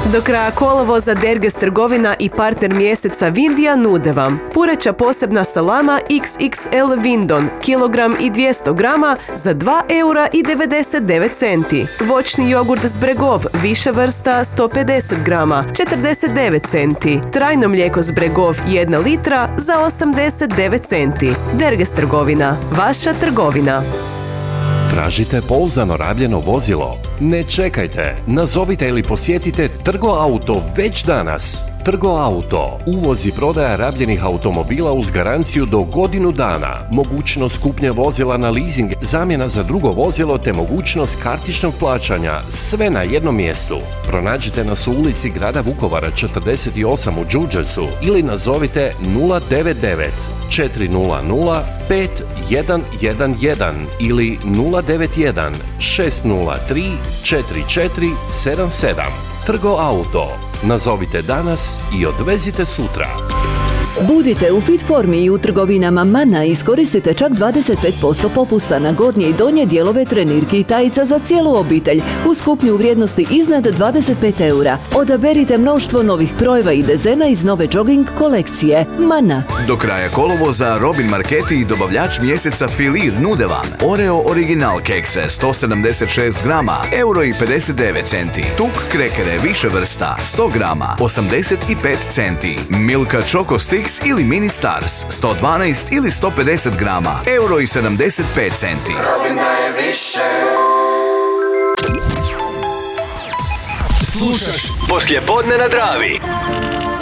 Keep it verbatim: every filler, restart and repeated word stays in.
Do kraja kolovoza Derges trgovina i partner mjeseca Vindija nude vam pureća posebna salama iks iks el Windon, kilogram i dvjesto grama za dva eura i devedeset devet centi. Voćni jogurt Zbregov, više vrsta sto pedeset grama, četrdeset devet centi. Trajno mlijeko Zbregov, jedna litra za osamdeset devet centi. Derges trgovina, vaša trgovina. Tražite pouzdano rabljeno vozilo? Ne čekajte, nazovite ili posjetite Trgo Auto već danas. Trgo Auto, uvoz i prodaja rabljenih automobila uz garanciju do godinu dana, mogućnost kupnje vozila na leasing, zamjena za drugo vozilo te mogućnost kartičnog plaćanja, sve na jednom mjestu. Pronađite nas u ulici grada Vukovara četrdeset osam u Đurđevcu ili nazovite nula devet devet četiri nula nula pet jedan jedan jedan ili nula devet jedan šest nula tri četiri četiri sedam sedam. Trgo Auto. Nazovite danas i odvezite sutra. Budite u fit formi i u trgovinama Mana iskoristite čak dvadeset pet posto popusta na gornje i donje dijelove trenirki i tajica za cijelu obitelj uz kupnju u vrijednosti iznad dvadeset pet eura. Odaberite mnoštvo novih krojeva i dezena iz nove jogging kolekcije Mana. Do kraja kolovoza Robin Marketi i dobavljač mjeseca Filir nude vam Oreo Original kekse sto sedamdeset šest grama, euro i pedeset devet centi. Tuk krekere više vrsta sto grama, osamdeset pet centi. Milka Choco Sticks ili Mini Stars sto dvanaest ili sto pedeset grama, euro i sedamdeset pet centi. Robin daje više. Slušaš Poslijepodne na Dravi.